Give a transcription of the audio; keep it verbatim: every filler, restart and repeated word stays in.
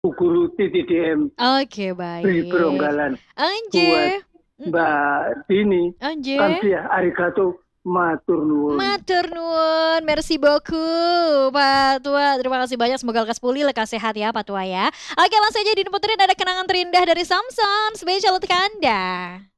Bu Guru Titi D M Oke, Bri baik. Bronggalan. Buat Anje, mhm. Mbak Dini, Anje. kamsahamnida, arigato, matur nuwun. Matur nuwun, merci beaucoup, Pak Tua. Terima kasih banyak, semoga lekas pulih, lekas sehat ya, Pak Tua ya. Oke, langsung aja Dini puterin ada kenangan terindah dari Samsons, spesial untuk Anda.